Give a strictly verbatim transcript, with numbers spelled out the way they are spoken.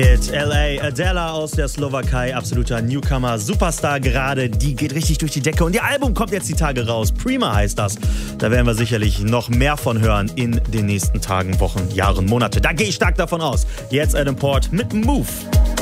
L A, Adela aus der Slowakei, absoluter Newcomer, Superstar gerade, die geht richtig durch die Decke und ihr Album kommt jetzt die Tage raus, Prima heißt das. Da werden wir sicherlich noch mehr von hören in den nächsten Tagen, Wochen, Jahren, Monate. Da gehe ich stark davon aus. Jetzt Adam Port mit Move.